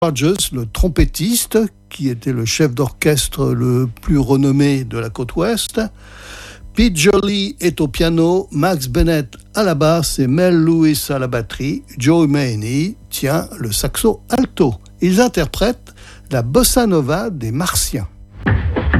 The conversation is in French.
Rogers, le trompettiste, qui était le chef d'orchestre le plus renommé de la côte ouest. Pete Jolly est au piano, Max Bennett à la basse et Mel Lewis à la batterie. Joe Maney tient le saxo alto. Ils interprètent la bossa nova des Martiens.